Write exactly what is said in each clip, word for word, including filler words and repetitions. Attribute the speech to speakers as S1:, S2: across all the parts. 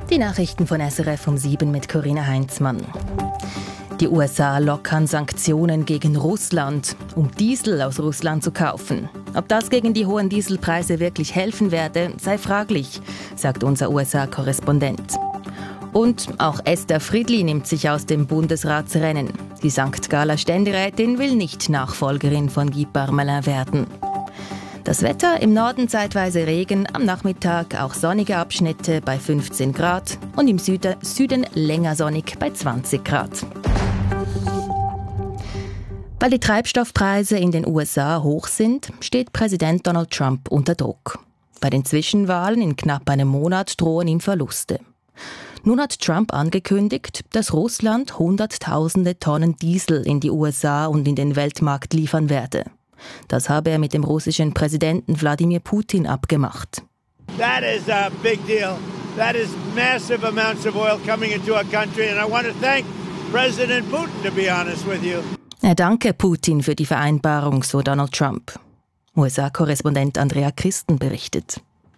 S1: Die Nachrichten von S R F um sieben mit Corinna Heinzmann. Die U S A lockern Sanktionen gegen Russland, um Diesel aus Russland zu kaufen. Ob das gegen die hohen Dieselpreise wirklich helfen werde, sei fraglich, sagt unser U S A-Korrespondent. Und auch Esther Friedli nimmt sich aus dem Bundesratsrennen. Die Sankt Galler Ständerätin will nicht Nachfolgerin von Guy Parmelin werden. Das Wetter: im Norden zeitweise Regen, am Nachmittag auch sonnige Abschnitte bei fünfzehn Grad und im Süden, Süden länger sonnig bei zwanzig Grad. Weil die Treibstoffpreise in den U S A hoch sind, steht Präsident Donald Trump unter Druck. Bei den Zwischenwahlen in knapp einem Monat drohen ihm Verluste. Nun hat Trump angekündigt, dass Russland Hunderttausende Tonnen Diesel in die U S A und in den Weltmarkt liefern werde. Das habe er mit dem russischen Präsidenten Wladimir Putin abgemacht.
S2: That is a big deal. That is massive amounts of oil coming into our country, and I want to thank President Putin, to be honest with you.
S1: Er danke Putin für die Vereinbarung, so Donald Trump. U S A-Korrespondent Andrea Christen berichtet.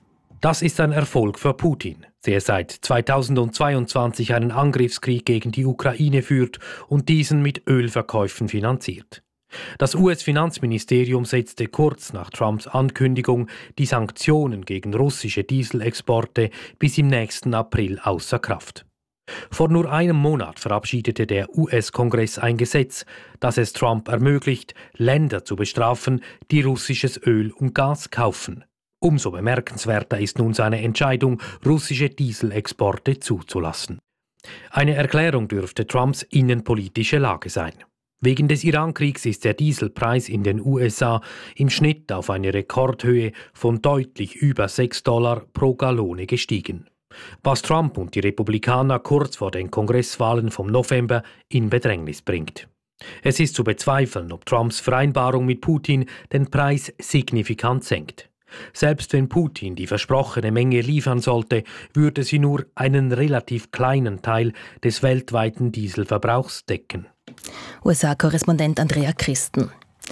S3: Das ist ein Erfolg für Putin, der seit zweitausendzweiundzwanzig einen Angriffskrieg gegen die Ukraine führt und diesen mit Ölverkäufen finanziert. Das U S-Finanzministerium setzte kurz nach Trumps Ankündigung die Sanktionen gegen russische Dieselexporte bis im nächsten April außer Kraft. Vor nur einem Monat verabschiedete der U S-Kongress ein Gesetz, das es Trump ermöglicht, Länder zu bestrafen, die russisches Öl und Gas kaufen. Umso bemerkenswerter ist nun seine Entscheidung, russische Dieselexporte zuzulassen. Eine Erklärung dürfte Trumps innenpolitische Lage sein. Wegen des Irankriegs ist der Dieselpreis in den U S A im Schnitt auf eine Rekordhöhe von deutlich über sechs Dollar pro Gallone gestiegen, was Trump und die Republikaner kurz vor den Kongresswahlen vom November in Bedrängnis bringt. Es ist zu bezweifeln, ob Trumps Vereinbarung mit Putin den Preis signifikant senkt. Selbst wenn Putin die versprochene Menge liefern sollte, würde sie nur einen relativ kleinen Teil des weltweiten Dieselverbrauchs decken.
S1: U S A-Korrespondent Andrea Christen.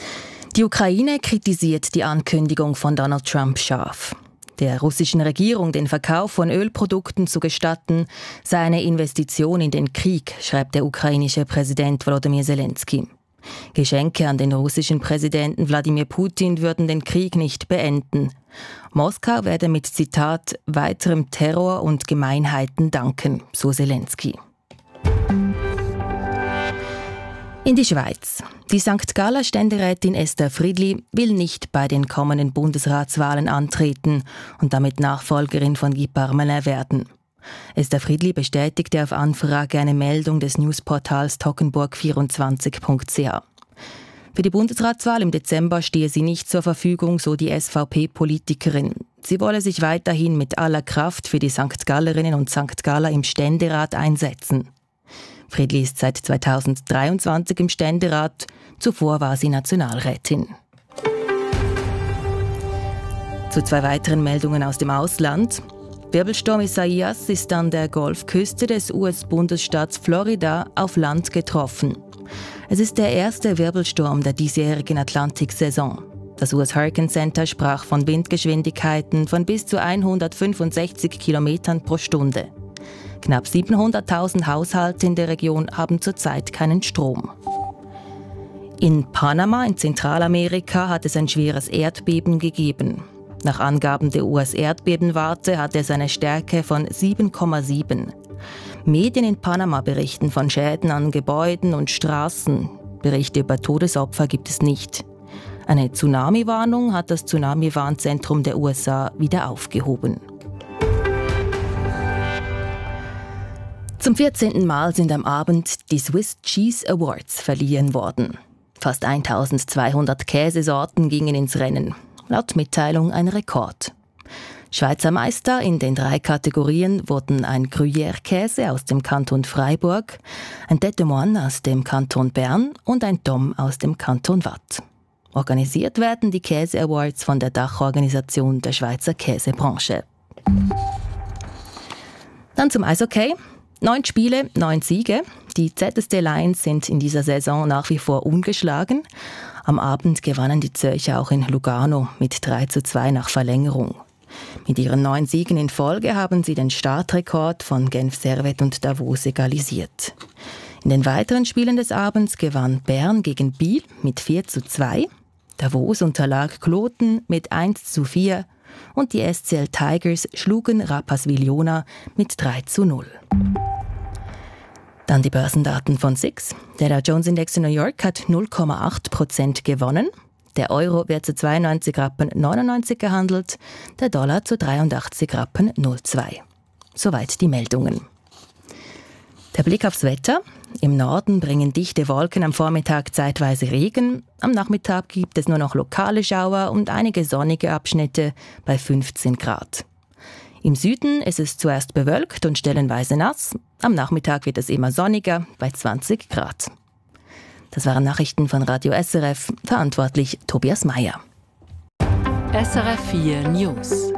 S1: Die Ukraine kritisiert die Ankündigung von Donald Trump scharf. Der russischen Regierung den Verkauf von Ölprodukten zu gestatten, sei eine Investition in den Krieg, schreibt der ukrainische Präsident Volodymyr Zelensky. Geschenke an den russischen Präsidenten Wladimir Putin würden den Krieg nicht beenden. Moskau werde mit, Zitat, weiterem Terror und Gemeinheiten danken, so Zelensky. In die Schweiz. Die Sankt Galler Ständerätin Esther Friedli will nicht bei den kommenden Bundesratswahlen antreten und damit Nachfolgerin von Guy Parmelin werden. Esther Friedli bestätigte auf Anfrage eine Meldung des Newsportals toggenburg vierundzwanzig punkt c h. Für die Bundesratswahl im Dezember stehe sie nicht zur Verfügung, so die S V P-Politikerin. Sie wolle sich weiterhin mit aller Kraft für die Sankt Gallerinnen und Sankt Galler im Ständerat einsetzen. Friedli ist seit zweitausenddreiundzwanzig im Ständerat, zuvor war sie Nationalrätin. Zu zwei weiteren Meldungen aus dem Ausland. Wirbelsturm Isaias ist an der Golfküste des U S-Bundesstaats Florida auf Land getroffen. Es ist der erste Wirbelsturm der diesjährigen Atlantiksaison. Das U S Hurricane Center sprach von Windgeschwindigkeiten von bis zu hundertfünfundsechzig Kilometern pro Stunde. Knapp siebenhunderttausend Haushalte in der Region haben zurzeit keinen Strom. In Panama in Zentralamerika hat es ein schweres Erdbeben gegeben. Nach Angaben der U S-Erdbebenwarte hatte es eine Stärke von sieben Komma sieben. Medien in Panama berichten von Schäden an Gebäuden und Straßen. Berichte über Todesopfer gibt es nicht. Eine Tsunami-Warnung hat das Tsunami-Warnzentrum der U S A wieder aufgehoben. Zum vierzehnten Mal sind am Abend die Swiss Cheese Awards verliehen worden. Fast eintausendzweihundert Käsesorten gingen ins Rennen. Laut Mitteilung ein Rekord. Schweizer Meister in den drei Kategorien wurden ein Gruyère-Käse aus dem Kanton Freiburg, ein Tête de Moine aus dem Kanton Bern und ein Dom aus dem Kanton Waadt. Organisiert werden die Käse Awards von der Dachorganisation der Schweizer Käsebranche. Dann zum Eishockey. Neun Spiele, neun Siege. Die Z S D Lions sind in dieser Saison nach wie vor ungeschlagen. Am Abend gewannen die Zürcher auch in Lugano mit drei zu zwei nach Verlängerung. Mit ihren neun Siegen in Folge haben sie den Startrekord von Genf Servette und Davos egalisiert. In den weiteren Spielen des Abends gewann Bern gegen Biel mit vier zu zwei, Davos unterlag Kloten mit eins zu vier und die S C L Tigers schlugen Rapperswil-Jona mit drei zu null. Dann die Börsendaten von S I X. Der Dow Jones Index in New York hat null Komma acht Prozent gewonnen. Der Euro wird zu zweiundneunzig Rappen neunundneunzig gehandelt, der Dollar zu dreiundachtzig Rappen null Komma zwei. Soweit die Meldungen. Der Blick aufs Wetter. Im Norden bringen dichte Wolken am Vormittag zeitweise Regen. Am Nachmittag gibt es nur noch lokale Schauer und einige sonnige Abschnitte bei fünfzehn Grad. Im Süden ist es zuerst bewölkt und stellenweise nass. Am Nachmittag wird es immer sonniger bei zwanzig Grad. Das waren Nachrichten von Radio S R F, verantwortlich Tobias Meyer.
S4: S R F vier News.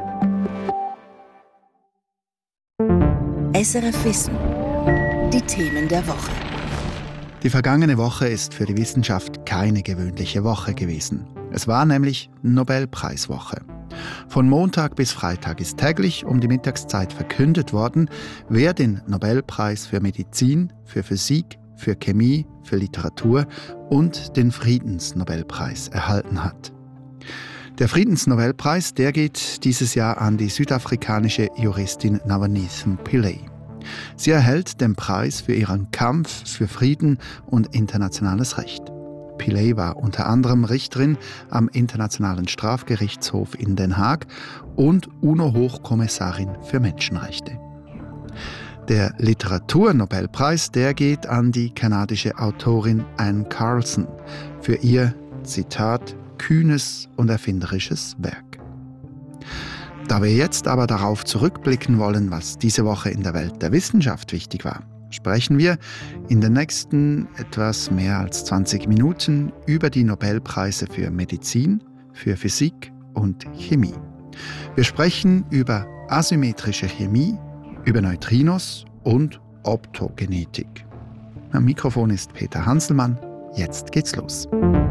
S5: S R F Wissen. Die Themen der Woche.
S6: Die vergangene Woche ist für die Wissenschaft keine gewöhnliche Woche gewesen. Es war nämlich Nobelpreiswoche. Von Montag bis Freitag ist täglich um die Mittagszeit verkündet worden, wer den Nobelpreis für Medizin, für Physik, für Chemie, für Literatur und den Friedensnobelpreis erhalten hat. Der Friedensnobelpreis, der geht dieses Jahr an die südafrikanische Juristin Navaneethem Pillay. Sie erhält den Preis für ihren Kampf für Frieden und internationales Recht. Pillay war unter anderem Richterin am Internationalen Strafgerichtshof in Den Haag und UNO-Hochkommissarin für Menschenrechte. Der Literaturnobelpreis, der geht an die kanadische Autorin Anne Carlson für ihr, Zitat, kühnes und erfinderisches Werk. Da wir jetzt aber darauf zurückblicken wollen, was diese Woche in der Welt der Wissenschaft wichtig war, sprechen wir in den nächsten etwas mehr als zwanzig Minuten über die Nobelpreise für Medizin, für Physik und Chemie. Wir sprechen über asymmetrische Chemie, über Neutrinos und Optogenetik. Am Mikrofon ist Peter Hanselmann. Jetzt geht's los.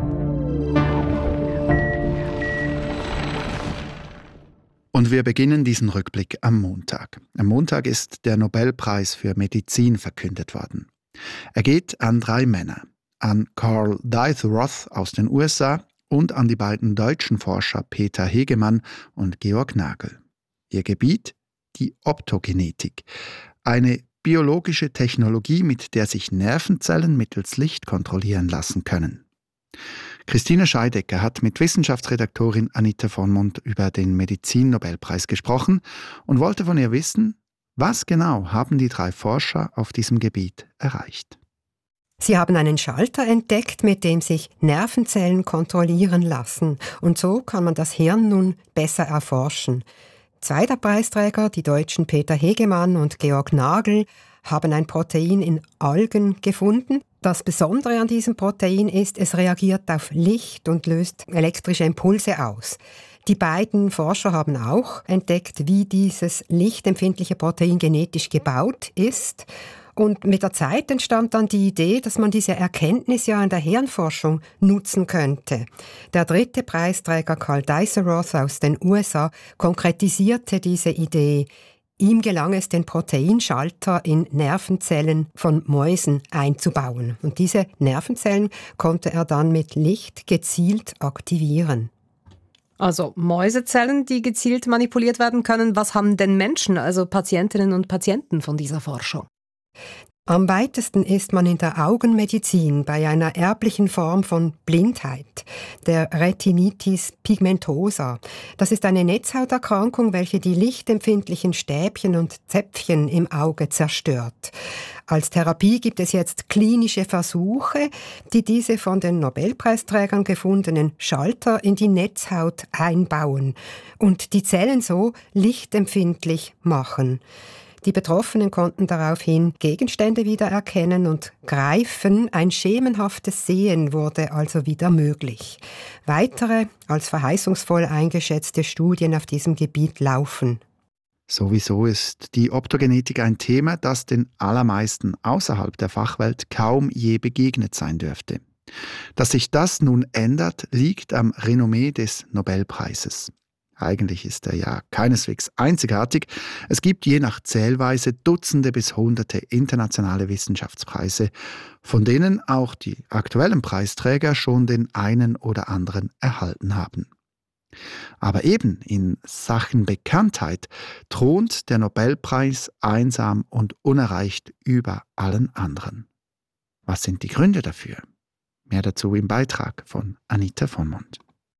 S6: Und wir beginnen diesen Rückblick am Montag. Am Montag ist der Nobelpreis für Medizin verkündet worden. Er geht an drei Männer, an Carl Deisseroth aus den U S A und an die beiden deutschen Forscher Peter Hegemann und Georg Nagel. Ihr Gebiet? Die Optogenetik, eine biologische Technologie, mit der sich Nervenzellen mittels Licht kontrollieren lassen können. Christine Scheidecker hat mit Wissenschaftsredaktorin Anita Vonmont über den Medizin-Nobelpreis gesprochen und wollte von ihr wissen, was genau haben die drei Forscher auf diesem Gebiet erreicht.
S7: Sie haben einen Schalter entdeckt, mit dem sich Nervenzellen kontrollieren lassen. Und so kann man das Hirn nun besser erforschen. Zwei der Preisträger, die Deutschen Peter Hegemann und Georg Nagel, haben ein Protein in Algen gefunden. Das Besondere an diesem Protein ist, es reagiert auf Licht und löst elektrische Impulse aus. Die beiden Forscher haben auch entdeckt, wie dieses lichtempfindliche Protein genetisch gebaut ist. Und mit der Zeit entstand dann die Idee, dass man diese Erkenntnis ja in der Hirnforschung nutzen könnte. Der dritte Preisträger, Carl Deisseroth aus den U S A, konkretisierte diese Idee. Ihm gelang es, den Proteinschalter in Nervenzellen von Mäusen einzubauen. Und diese Nervenzellen konnte er dann mit Licht gezielt aktivieren.
S8: Also Mäusezellen, die gezielt manipuliert werden können. Was haben denn Menschen, also Patientinnen und Patienten von dieser Forschung?
S7: Am weitesten ist man in der Augenmedizin bei einer erblichen Form von Blindheit, der Retinitis pigmentosa. Das ist eine Netzhauterkrankung, welche die lichtempfindlichen Stäbchen und Zäpfchen im Auge zerstört. Als Therapie gibt es jetzt klinische Versuche, die diese von den Nobelpreisträgern gefundenen Schalter in die Netzhaut einbauen und die Zellen so lichtempfindlich machen. Die Betroffenen konnten daraufhin Gegenstände wiedererkennen und greifen. Ein schemenhaftes Sehen wurde also wieder möglich. Weitere, als verheißungsvoll eingeschätzte Studien auf diesem Gebiet laufen.
S6: Sowieso ist die Optogenetik ein Thema, das den allermeisten außerhalb der Fachwelt kaum je begegnet sein dürfte. Dass sich das nun ändert, liegt am Renommee des Nobelpreises. Eigentlich ist er ja keineswegs einzigartig. Es gibt je nach Zählweise Dutzende bis Hunderte internationale Wissenschaftspreise, von denen auch die aktuellen Preisträger schon den einen oder anderen erhalten haben. Aber eben in Sachen Bekanntheit thront der Nobelpreis einsam und unerreicht über allen anderen. Was sind die Gründe dafür? Mehr dazu im Beitrag von Anita Vonmont.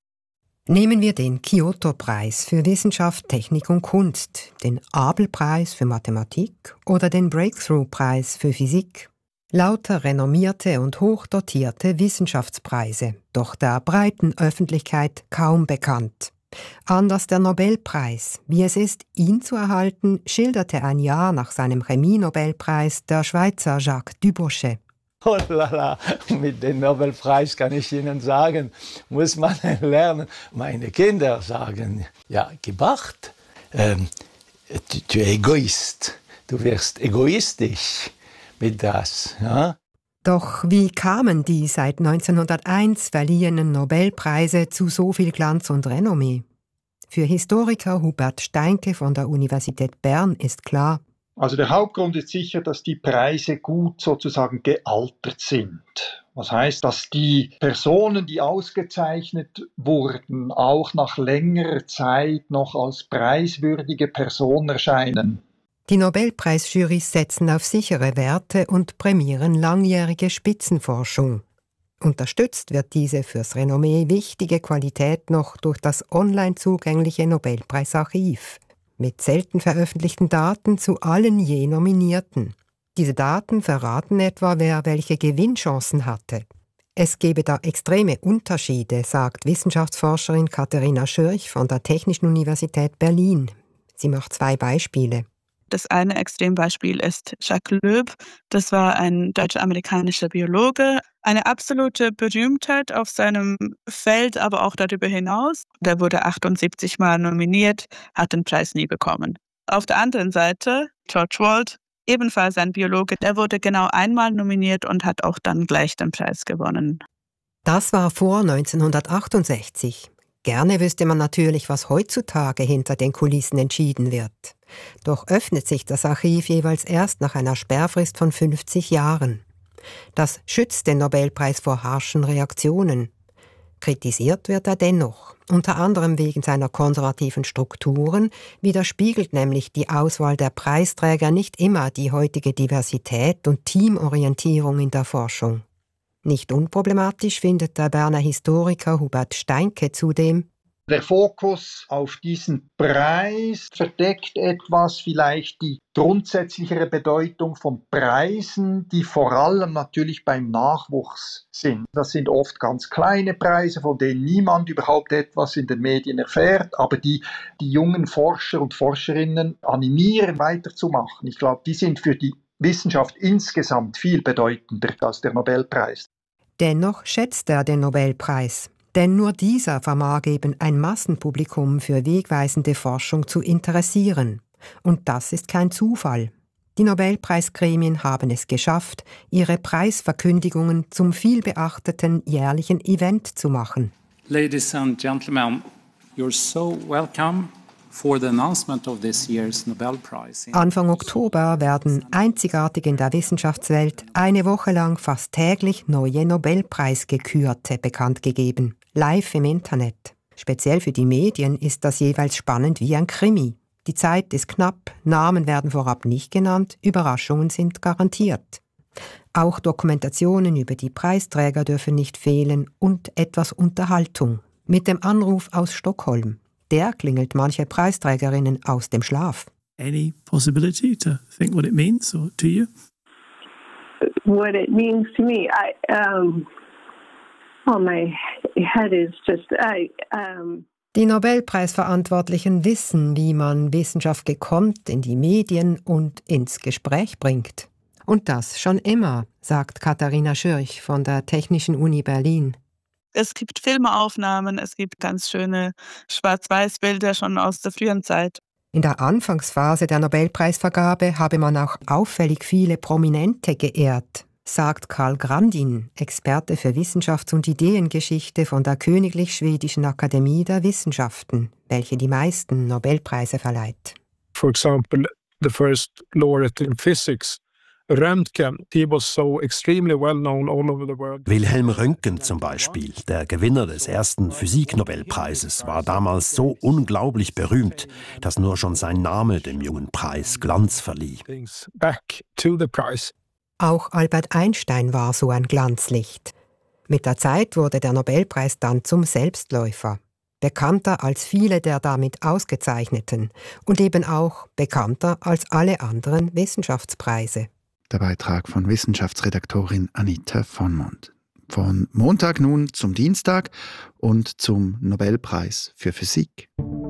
S7: Nehmen wir den Kyoto-Preis für Wissenschaft, Technik und Kunst, den Abel-Preis für Mathematik oder den Breakthrough-Preis für Physik. Lauter renommierte und hochdotierte Wissenschaftspreise, doch der breiten Öffentlichkeit kaum bekannt. Anders der Nobelpreis. Wie es ist, ihn zu erhalten, schilderte ein Jahr nach seinem Chemie-Nobelpreis der Schweizer Jacques Dubochet.
S9: Oh lala, mit dem Nobelpreis kann ich Ihnen sagen, muss man lernen. Meine Kinder sagen, ja, gemacht, ähm, du, du Egoist, du wirst egoistisch mit das. Ja?
S7: Doch wie kamen die seit neunzehnhunderteins verliehenen Nobelpreise zu so viel Glanz und Renommee? Für Historiker Hubert Steinke von der Universität Bern ist klar,
S10: also der Hauptgrund ist sicher, dass die Preise gut sozusagen gealtert sind. Was heißt, dass die Personen, die ausgezeichnet wurden, auch nach längerer Zeit noch als preiswürdige Personen erscheinen.
S7: Die Nobelpreisjurys setzen auf sichere Werte und prämieren langjährige Spitzenforschung. Unterstützt wird diese fürs Renommee wichtige Qualität noch durch das online zugängliche Nobelpreisarchiv. Mit selten veröffentlichten Daten zu allen je Nominierten. Diese Daten verraten etwa, wer welche Gewinnchancen hatte. Es gebe da extreme Unterschiede, sagt Wissenschaftsforscherin Katharina Schürch von der Technischen Universität Berlin. Sie macht zwei Beispiele.
S11: Das eine Extrembeispiel ist Jacques Loeb. Das war ein deutsch-amerikanischer Biologe. Eine absolute Berühmtheit auf seinem Feld, aber auch darüber hinaus. Der wurde achtundsiebzig Mal nominiert, hat den Preis nie bekommen. Auf der anderen Seite George Wald, ebenfalls ein Biologe. Der wurde genau einmal nominiert und hat auch dann gleich den Preis gewonnen.
S7: Das war vor neunzehnhundertachtundsechzig. Gerne wüsste man natürlich, was heutzutage hinter den Kulissen entschieden wird. Doch öffnet sich das Archiv jeweils erst nach einer Sperrfrist von fünfzig Jahren. Das schützt den Nobelpreis vor harschen Reaktionen. Kritisiert wird er dennoch, unter anderem wegen seiner konservativen Strukturen, widerspiegelt nämlich die Auswahl der Preisträger nicht immer die heutige Diversität und Teamorientierung in der Forschung. Nicht unproblematisch findet der Berner Historiker Hubert Steinke zudem:
S10: Der Fokus auf diesen Preis verdeckt etwas vielleicht die grundsätzlichere Bedeutung von Preisen, die vor allem natürlich beim Nachwuchs sind. Das sind oft ganz kleine Preise, von denen niemand überhaupt etwas in den Medien erfährt, aber die die jungen Forscher und Forscherinnen animieren, weiterzumachen. Ich glaube, die sind für die Wissenschaft insgesamt viel bedeutender als der Nobelpreis.
S7: Dennoch schätzt er den Nobelpreis. Denn nur dieser vermag eben ein Massenpublikum für wegweisende Forschung zu interessieren. Und das ist kein Zufall. Die Nobelpreisgremien haben es geschafft, ihre Preisverkündigungen zum vielbeachteten jährlichen Event zu machen.
S12: Ladies and gentlemen, you're so welcome for the announcement of this year's Nobel Prize.
S7: Anfang Oktober werden einzigartig in der Wissenschaftswelt eine Woche lang fast täglich neue Nobelpreisgekürte bekannt gegeben. Live im Internet. Speziell für die Medien ist das jeweils spannend wie ein Krimi. Die Zeit ist knapp, Namen werden vorab nicht genannt, Überraschungen sind garantiert. Auch Dokumentationen über die Preisträger dürfen nicht fehlen und etwas Unterhaltung. Mit dem Anruf aus Stockholm. Der klingelt manche Preisträgerinnen aus dem Schlaf.
S13: Any possibility to think what it means or to you?
S14: What it means to me, I um oh my head is just I um
S7: Die Nobelpreisverantwortlichen wissen, wie man Wissenschaft gekonnt in die Medien und ins Gespräch bringt. Und das schon immer, sagt Katharina Schürch von der Technischen Uni Berlin.
S11: Es gibt Filmaufnahmen, es gibt ganz schöne Schwarz-Weiß-Bilder schon aus der frühen Zeit.
S7: In der Anfangsphase der Nobelpreisvergabe habe man auch auffällig viele Prominente geehrt. sagt Karl Grandin, Experte für Wissenschafts- und Ideengeschichte von der Königlich Schwedischen Akademie der Wissenschaften, welche die meisten Nobelpreise verleiht.
S15: For example, the first laureate in physics, Röntgen, he was so extremely well known all over the world.
S16: Wilhelm Röntgen zum Beispiel, der Gewinner des ersten Physiknobelpreises, war damals so unglaublich berühmt, dass nur schon sein Name dem jungen Preis Glanz verlieh.
S15: Back to the prize.
S7: Auch Albert Einstein war so ein Glanzlicht. Mit der Zeit wurde der Nobelpreis dann zum Selbstläufer. Bekannter als viele der damit Ausgezeichneten und eben auch bekannter als alle anderen Wissenschaftspreise.
S6: Der Beitrag von Wissenschaftsredaktorin Anita von Mond. Von Montag nun zum Dienstag und zum Nobelpreis für Physik.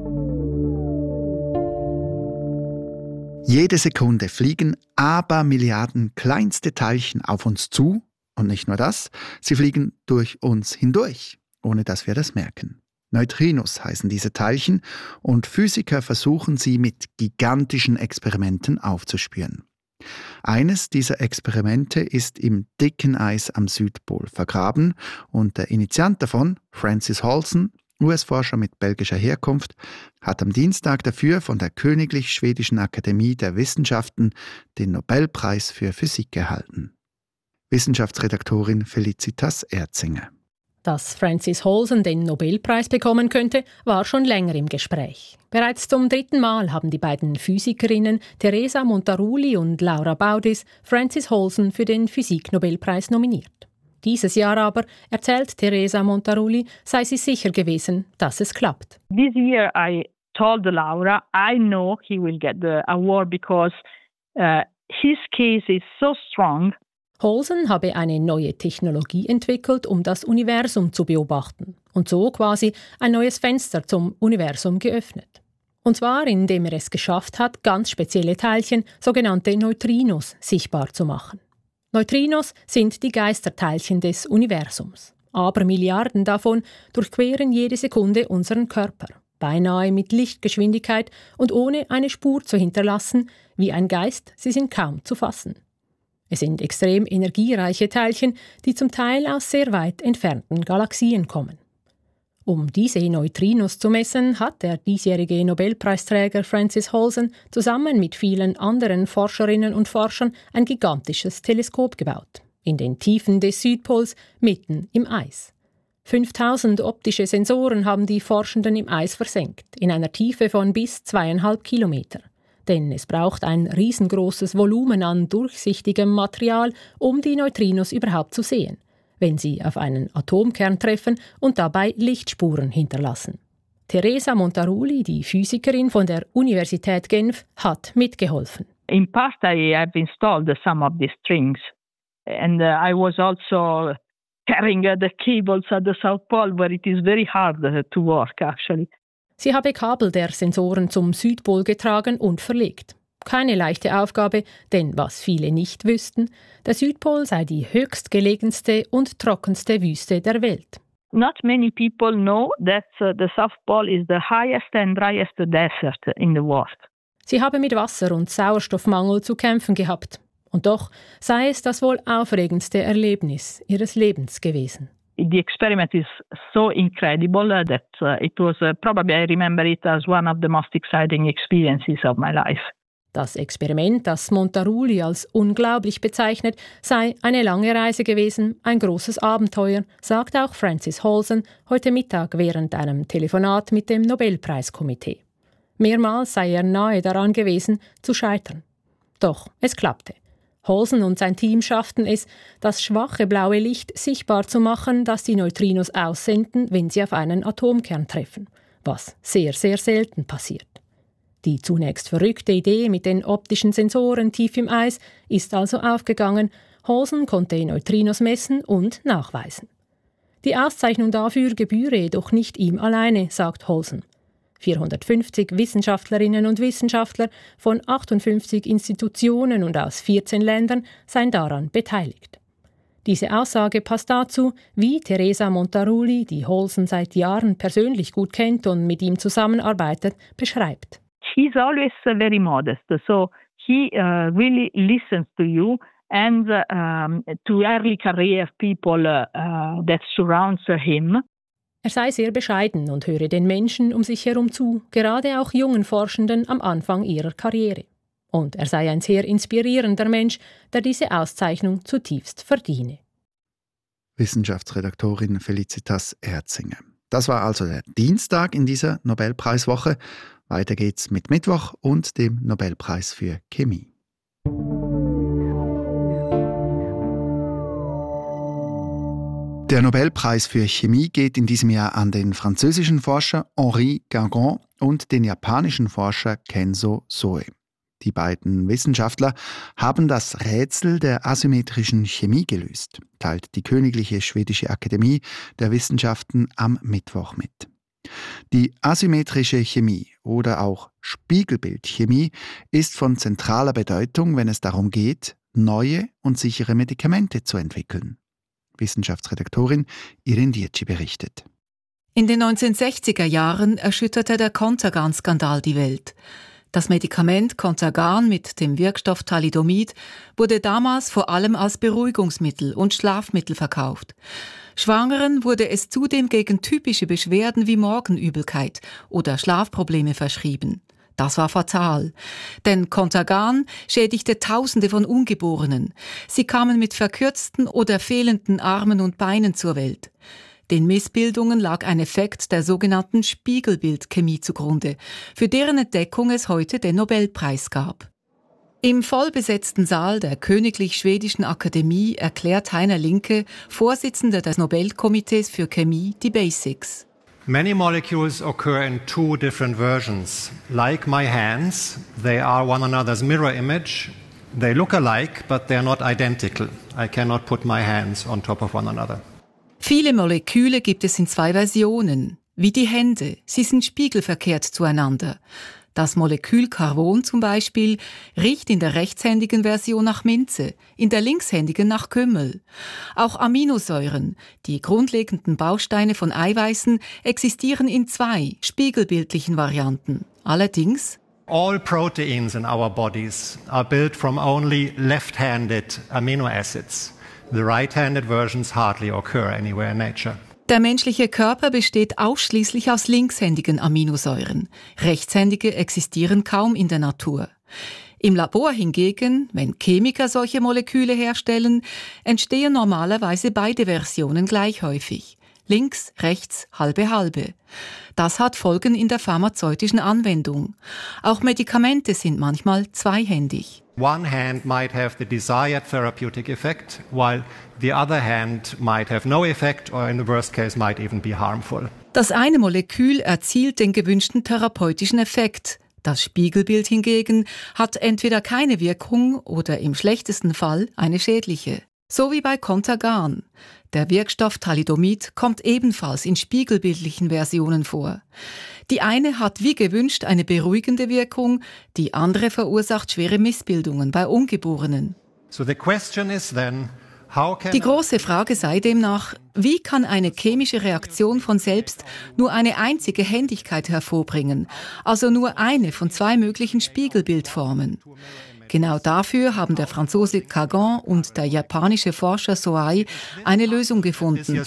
S6: Jede Sekunde fliegen Abermilliarden kleinste Teilchen auf uns zu. Und nicht nur das, sie fliegen durch uns hindurch, ohne dass wir das merken. Neutrinos heißen diese Teilchen und Physiker versuchen sie mit gigantischen Experimenten aufzuspüren. Eines dieser Experimente ist im dicken Eis am Südpol vergraben und der Initiant davon, Francis Halsen, U S-Forscher mit belgischer Herkunft, hat am Dienstag dafür von der Königlich Schwedischen Akademie der Wissenschaften den Nobelpreis für Physik erhalten. Wissenschaftsredaktorin Felicitas Erzinger.
S17: Dass Francis Halsen den Nobelpreis bekommen könnte, war schon länger im Gespräch. Bereits zum dritten Mal haben die beiden Physikerinnen Teresa Montaruli und Laura Baudis Francis Halsen für den Physik-Nobelpreis nominiert. Dieses Jahr aber, erzählt Teresa Montaruli, sei sie sicher gewesen, dass es klappt.
S18: This year I told Laura, I know he will get the award because uh, his case is so strong.
S17: Halsen habe eine neue Technologie entwickelt, um das Universum zu beobachten und so quasi ein neues Fenster zum Universum geöffnet. Und zwar, indem er es geschafft hat, ganz spezielle Teilchen, sogenannte Neutrinos, sichtbar zu machen. Neutrinos sind die Geisterteilchen des Universums. Aber Milliarden davon durchqueren jede Sekunde unseren Körper, beinahe mit Lichtgeschwindigkeit und ohne eine Spur zu hinterlassen, wie ein Geist, sie sind kaum zu fassen. Es sind extrem energiereiche Teilchen, die zum Teil aus sehr weit entfernten Galaxien kommen. Um diese Neutrinos zu messen, hat der diesjährige Nobelpreisträger Francis Halsen zusammen mit vielen anderen Forscherinnen und Forschern ein gigantisches Teleskop gebaut. In den Tiefen des Südpols, mitten im Eis. fünftausend optische Sensoren haben die Forschenden im Eis versenkt, in einer Tiefe von bis zweieinhalb Kilometer. Denn es braucht ein riesengroßes Volumen an durchsichtigem Material, um die Neutrinos überhaupt zu sehen, wenn sie auf einen Atomkern treffen und dabei Lichtspuren hinterlassen. Teresa Montaruli, die Physikerin von der Universität Genf, hat mitgeholfen.
S18: In part I have installed some of these strings and uh, I was also carrying uh, the cables at the South Pole where it is very hard uh, to work actually.
S17: Sie habe Kabel der Sensoren zum Südpol getragen und verlegt. Keine leichte Aufgabe, denn was viele nicht wüssten, der Südpol sei die höchstgelegenste und trockenste Wüste der Welt.
S18: Not many people know that uh, the South Pole is the highest and driest desert in the world.
S17: Sie habe mit Wasser- und Sauerstoffmangel zu kämpfen gehabt. Und doch sei es das wohl aufregendste Erlebnis ihres Lebens gewesen.
S18: The experiment is so incredible that uh, it was uh, probably I remember it as one of the most exciting experiences of my life.
S17: Das Experiment, das Montaruli als unglaublich bezeichnet, sei eine lange Reise gewesen, ein großes Abenteuer, sagt auch Francis Halsen heute Mittag während einem Telefonat mit dem Nobelpreiskomitee. Mehrmals sei er nahe daran gewesen, zu scheitern. Doch es klappte. Halsen und sein Team schafften es, das schwache blaue Licht sichtbar zu machen, das die Neutrinos aussenden, wenn sie auf einen Atomkern treffen, was sehr, sehr selten passiert. Die zunächst verrückte Idee mit den optischen Sensoren tief im Eis ist also aufgegangen. Halsen konnte Neutrinos messen und nachweisen. Die Auszeichnung dafür gebühre jedoch nicht ihm alleine, sagt Halsen. vierhundertfünfzig Wissenschaftlerinnen und Wissenschaftler von achtundfünfzig Institutionen und aus vierzehn Ländern seien daran beteiligt. Diese Aussage passt dazu, wie Teresa Montaruli, die Halsen seit Jahren persönlich gut kennt und mit ihm zusammenarbeitet, beschreibt.
S18: He's always uh, very modest, so he uh, really listens to you and uh, um, to early career people uh, uh, that surrounds him.
S17: Er sei sehr bescheiden und höre den Menschen um sich herum zu, gerade auch jungen Forschenden am Anfang ihrer Karriere. Und er sei ein sehr inspirierender Mensch, der diese Auszeichnung zutiefst verdiene.
S6: Wissenschaftsredaktorin Felicitas Erzinger. Das war also der Dienstag in dieser Nobelpreiswoche. Weiter geht's mit Mittwoch und dem Nobelpreis für Chemie. Der Nobelpreis für Chemie geht in diesem Jahr an den französischen Forscher Henri Gargon und den japanischen Forscher Kenzo Soe. Die beiden Wissenschaftler haben das Rätsel der asymmetrischen Chemie gelöst, teilt die Königliche Schwedische Akademie der Wissenschaften am Mittwoch mit. Die asymmetrische Chemie oder auch Spiegelbildchemie ist von zentraler Bedeutung, wenn es darum geht, neue und sichere Medikamente zu entwickeln. Wissenschaftsredaktorin Irin Dietschi berichtet.
S19: In den neunzehnhundertsechziger Jahren erschütterte der Contergan-Skandal die Welt. Das Medikament Contergan mit dem Wirkstoff Thalidomid wurde damals vor allem als Beruhigungsmittel und Schlafmittel verkauft. Schwangeren wurde es zudem gegen typische Beschwerden wie Morgenübelkeit oder Schlafprobleme verschrieben. Das war fatal, denn Contergan schädigte Tausende von Ungeborenen. Sie kamen mit verkürzten oder fehlenden Armen und Beinen zur Welt. Den Missbildungen lag ein Effekt der sogenannten Spiegelbildchemie zugrunde, für deren Entdeckung es heute den Nobelpreis gab. Im vollbesetzten Saal der Königlich Schwedischen Akademie erklärt Heiner Linke, Vorsitzender des Nobelkomitees für Chemie, die Basics.
S20: Many molecules occur in two different versions. Like my hands, they are one another's mirror image. They look alike, but they're not identical. I cannot put my hands on top of one another.
S19: Viele Moleküle gibt es in zwei Versionen, wie die Hände. Sie sind spiegelverkehrt zueinander. Das Molekül Carbon zum Beispiel riecht in der rechtshändigen Version nach Minze, in der linkshändigen nach Kümmel. Auch Aminosäuren, die grundlegenden Bausteine von Eiweißen, existieren in zwei spiegelbildlichen Varianten. Allerdings
S20: all proteins in our bodies are built from only left-handed amino acids. The right-handed versions hardly occur anywhere in nature.
S19: Der menschliche Körper besteht ausschließlich aus linkshändigen Aminosäuren. Rechtshändige existieren kaum in der Natur. Im Labor hingegen, wenn Chemiker solche Moleküle herstellen, entstehen normalerweise beide Versionen gleich häufig. Links, rechts, halbe, halbe. Das hat Folgen in der pharmazeutischen Anwendung. Auch Medikamente sind manchmal zweihändig.
S20: One hand might have the desired therapeutic effect, while the other hand might have no effect or in the worst case might even be harmful.
S19: Das eine Molekül erzielt den gewünschten therapeutischen Effekt. Das Spiegelbild hingegen hat entweder keine Wirkung oder im schlechtesten Fall eine schädliche. So wie bei Contergan. Der Wirkstoff Thalidomid kommt ebenfalls in spiegelbildlichen Versionen vor. Die eine hat wie gewünscht eine beruhigende Wirkung, die andere verursacht schwere Missbildungen bei Ungeborenen.
S20: So the question is then, how can
S19: Die große Frage sei demnach, wie kann eine chemische Reaktion von selbst nur eine einzige Händigkeit hervorbringen, also nur eine von zwei möglichen Spiegelbildformen? Genau dafür haben der Franzose Gargon und der japanische Forscher Soai eine Lösung gefunden.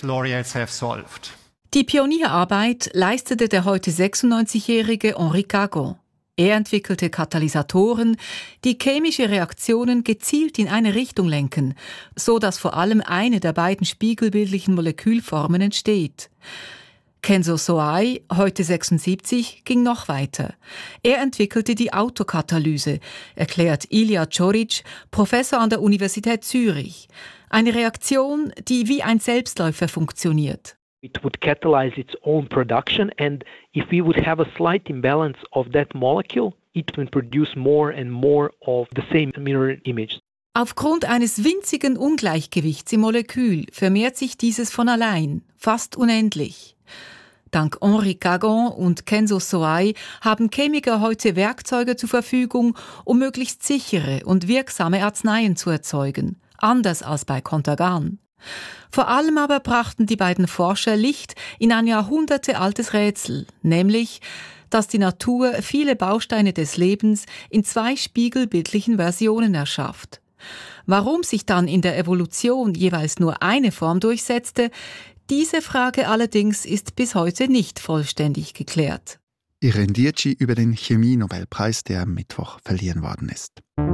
S19: Die Pionierarbeit leistete der heute sechsundneunzigjährige Henri Gargon. Er entwickelte Katalysatoren, die chemische Reaktionen gezielt in eine Richtung lenken, so dass vor allem eine der beiden spiegelbildlichen Molekülformen entsteht. Kenzo Soai, heute sechsundsiebzig, ging noch weiter. Er entwickelte die Autokatalyse, erklärt Ilya Čorić, Professor an der Universität Zürich. Eine Reaktion, die wie ein Selbstläufer funktioniert.
S21: It would catalyze its own production, and if we would have a slight imbalance of that molecule, it would produce more and more of the same mirror image.
S19: Aufgrund eines winzigen Ungleichgewichts im Molekül vermehrt sich dieses von allein, fast unendlich. Dank Henri Gargon und Kenzo Soai haben Chemiker heute Werkzeuge zur Verfügung, um möglichst sichere und wirksame Arzneien zu erzeugen, anders als bei Contergan. Vor allem aber brachten die beiden Forscher Licht in ein jahrhundertealtes Rätsel, nämlich, dass die Natur viele Bausteine des Lebens in zwei spiegelbildlichen Versionen erschafft. Warum sich dann in der Evolution jeweils nur eine Form durchsetzte, diese Frage allerdings ist bis heute nicht vollständig geklärt.
S6: Irene Dietschi über den Chemie-Nobelpreis, der am Mittwoch verliehen worden ist.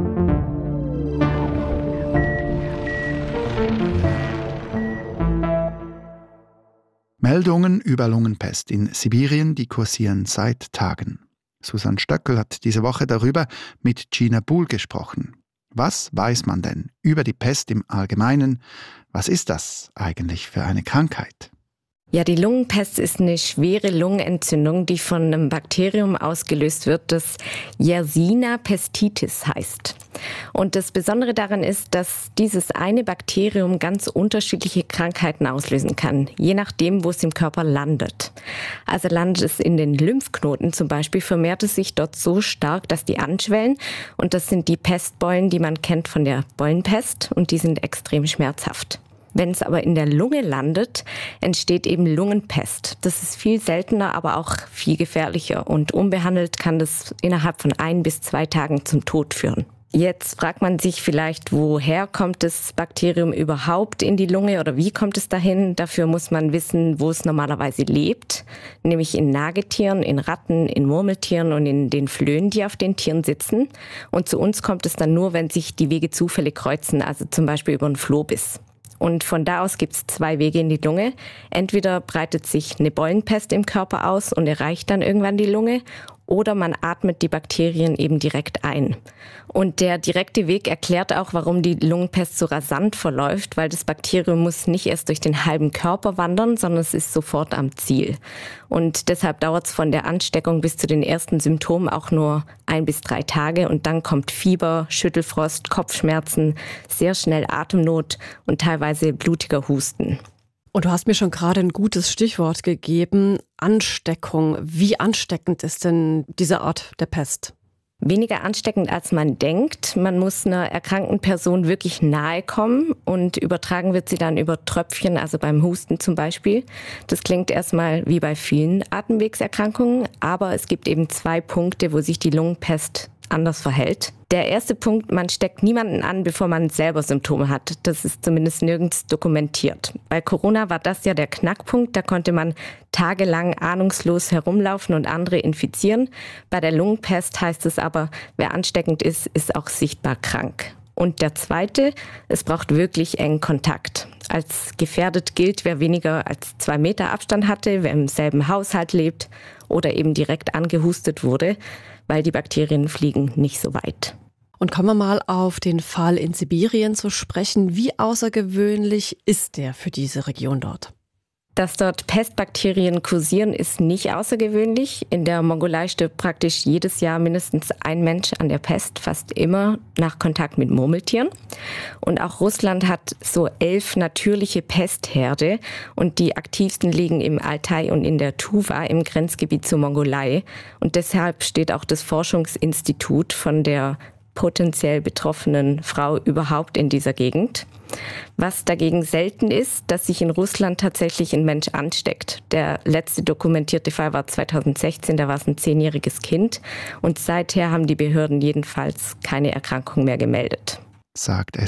S6: Meldungen über Lungenpest in Sibirien, die kursieren seit Tagen. Susanne Stöckel hat diese Woche darüber mit Gina Buhl gesprochen. Was weiß man denn über die Pest im Allgemeinen? Was ist das eigentlich für eine Krankheit?
S2: Ja, die Lungenpest ist eine schwere Lungenentzündung, die von einem Bakterium ausgelöst wird, das Yersinia pestis heißt. Und das Besondere daran ist, dass dieses eine Bakterium ganz unterschiedliche Krankheiten auslösen kann, je nachdem, wo es im Körper landet. Also landet es in den Lymphknoten zum Beispiel, vermehrt es sich dort so stark, dass die anschwellen. Und das sind die Pestbeulen, die man kennt von der Beulenpest, und die sind extrem schmerzhaft. Wenn es aber in der Lunge landet, entsteht eben Lungenpest. Das ist viel seltener, aber auch viel gefährlicher. Und unbehandelt kann das innerhalb von ein bis zwei Tagen zum Tod führen. Jetzt fragt man sich vielleicht, woher kommt das Bakterium überhaupt in die Lunge oder wie kommt es dahin? Dafür muss man wissen, wo es normalerweise lebt, nämlich in Nagetieren, in Ratten, in Murmeltieren und in den Flöhen, die auf den Tieren sitzen. Und zu uns kommt es dann nur, wenn sich die Wege zufällig kreuzen, also zum Beispiel über einen Flohbiss. Und von da aus gibt es zwei Wege in die Lunge. Entweder breitet sich eine Beulenpest im Körper aus und erreicht dann irgendwann die Lunge, oder man atmet die Bakterien eben direkt ein. Und der direkte Weg erklärt auch, warum die Lungenpest so rasant verläuft, weil das Bakterium muss nicht erst durch den halben Körper wandern, sondern es ist sofort am Ziel. Und deshalb dauert es von der Ansteckung bis zu den ersten Symptomen auch nur ein bis drei Tage. Und dann kommt Fieber, Schüttelfrost, Kopfschmerzen, sehr schnell Atemnot und teilweise blutiger Husten.
S8: Und du hast mir schon gerade ein gutes Stichwort gegeben, Ansteckung. Wie ansteckend ist denn diese Art der Pest?
S2: Weniger ansteckend, als man denkt. Man muss einer erkrankten Person wirklich nahe kommen und übertragen wird sie dann über Tröpfchen, also beim Husten zum Beispiel. Das klingt erstmal wie bei vielen Atemwegserkrankungen, aber es gibt eben zwei Punkte, wo sich die Lungenpest anders verhält. Der erste Punkt, man steckt niemanden an, bevor man selber Symptome hat. Das ist zumindest nirgends dokumentiert. Bei Corona war das ja der Knackpunkt. Da konnte man tagelang ahnungslos herumlaufen und andere infizieren. Bei der Lungenpest heißt es aber, wer ansteckend ist, ist auch sichtbar krank. Und der zweite, es braucht wirklich engen Kontakt. Als gefährdet gilt, wer weniger als zwei Meter Abstand hatte, wer im selben Haushalt lebt oder eben direkt angehustet wurde, weil die Bakterien fliegen nicht so weit.
S8: Und kommen wir mal auf den Fall in Sibirien zu sprechen. Wie außergewöhnlich ist der für diese Region dort?
S2: Dass dort Pestbakterien kursieren, ist nicht außergewöhnlich. In der Mongolei stirbt praktisch jedes Jahr mindestens ein Mensch an der Pest, fast immer nach Kontakt mit Murmeltieren. Und auch Russland hat so elf natürliche Pestherde und die aktivsten liegen im Altai und in der Tuva im Grenzgebiet zur Mongolei. Und deshalb steht auch das Forschungsinstitut von der potenziell betroffenen Frau überhaupt in dieser Gegend. Was dagegen selten ist, dass sich in Russland tatsächlich ein Mensch ansteckt. Der letzte dokumentierte Fall war zweitausendsechzehn, da war es ein zehnjähriges Kind. Und seither haben die Behörden jedenfalls keine Erkrankung mehr gemeldet.
S6: Sagt